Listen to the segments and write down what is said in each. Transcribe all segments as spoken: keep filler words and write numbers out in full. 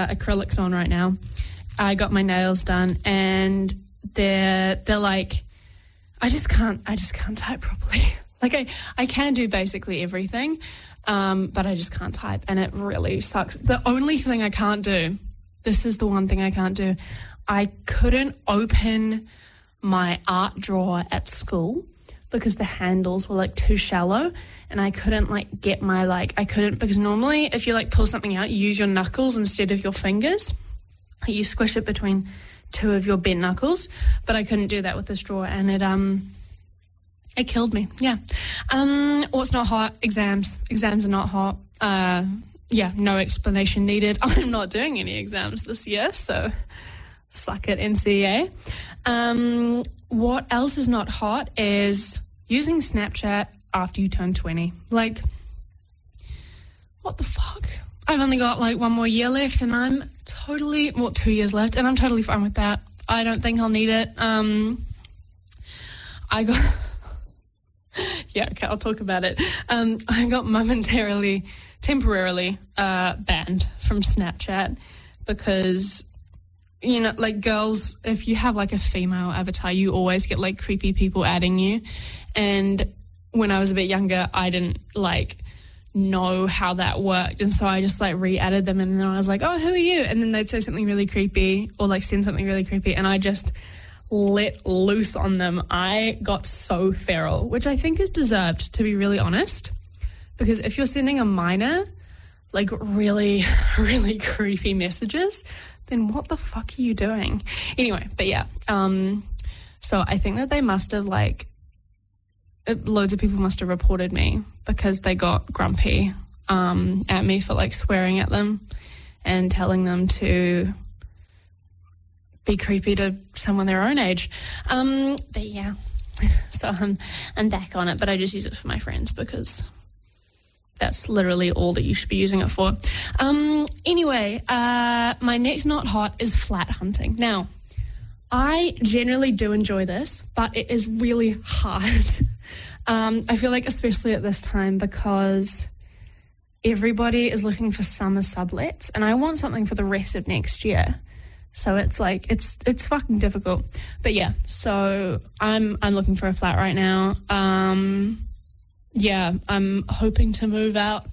uh, acrylics on right now. I got my nails done, and they're they're like, I just can't I just can't type properly. Like I I can do basically everything, um, but I just can't type, and it really sucks. The only thing I can't do, this is the one thing I can't do, I couldn't open my art drawer at school because the handles were like too shallow, and I couldn't like get my like I couldn't because normally if you like pull something out, you use your knuckles instead of your fingers. You squish it between two of your bent knuckles, but I couldn't do that with this drawer, and it um it killed me. Yeah. Um what's not hot? Exams. Exams are not hot. Uh yeah, no explanation needed. I'm not doing any exams this year, so suck it, N C A. Um, what else is not hot is using Snapchat after you turn twenty. Like, what the fuck? I've only got like one more year left, and I'm totally, well, two years left, and I'm totally fine with that. I don't think I'll need it. Um, I got, yeah, okay, I'll talk about it. Um, I got momentarily, temporarily uh, banned from Snapchat because, you know, like girls, if you have like a female avatar, you always get like creepy people adding you. And when I was a bit younger, I didn't like know how that worked. And so I just like re-added them, and then I was like, oh, who are you? And then they'd say something really creepy or like send something really creepy, and I just let loose on them. I got so feral, which I think is deserved, to be really honest, because if you're sending a minor like really, really creepy messages, then what the fuck are you doing? Anyway, but yeah, um, so I think that they must have like, it, loads of people must have reported me because they got grumpy um, at me for like swearing at them and telling them to be creepy to someone their own age. Um, but yeah, so I'm, I'm back on it, but I just use it for my friends because that's literally all that you should be using it for. Um, anyway, uh, my next not hot is flat hunting. Now, I generally do enjoy this, but it is really hard. um, I feel like especially at this time because everybody is looking for summer sublets, and I want something for the rest of next year. So it's like, it's it's fucking difficult. But yeah, so I'm I'm looking for a flat right now. Um... Yeah, I'm hoping to move out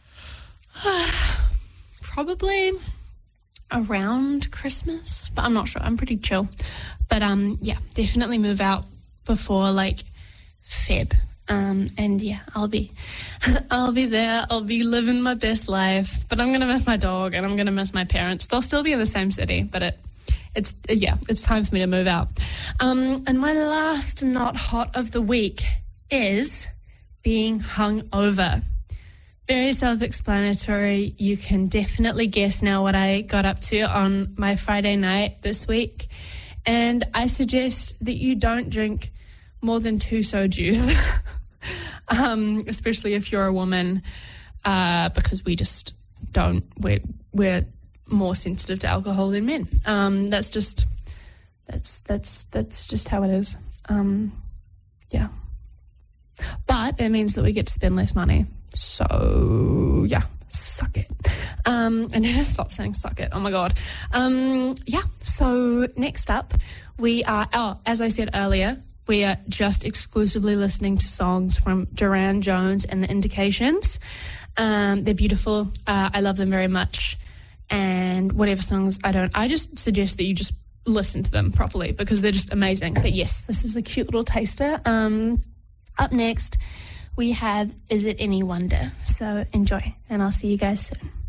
probably around Christmas, but I'm not sure. I'm pretty chill. But um, yeah, definitely move out before like Feb. Um, and yeah, I'll be, I'll be there. I'll be living my best life. But I'm gonna miss my dog, and I'm gonna miss my parents. They'll still be in the same city, but it, it's yeah, it's time for me to move out. Um, and my last not hot of the week is being hungover. Very self-explanatory. You can definitely guess now what I got up to on my Friday night this week. And I suggest that you don't drink more than two sojus, um, especially if you're a woman, uh, because we just don't, we're, we're more sensitive to alcohol than men. Um, that's just, that's, that's, that's just how it is. Um, yeah. But it means that we get to spend less money. So, yeah, suck it. Um, I need to stop saying suck it. Oh, my God. Um, yeah, so next up, we are, oh, as I said earlier, we are just exclusively listening to songs from Duran Jones and The Indications. Um, they're beautiful. Uh, I love them very much. And whatever songs I don't, I just suggest that you just listen to them properly because they're just amazing. But yes, this is a cute little taster. Um, Up next, we have Is It Any Wonder? So enjoy, and I'll see you guys soon.